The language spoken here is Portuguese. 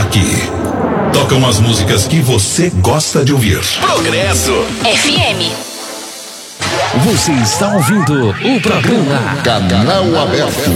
Aqui tocam as músicas que você gosta de ouvir. Progresso FM. Você está ouvindo o programa Canal Aberto.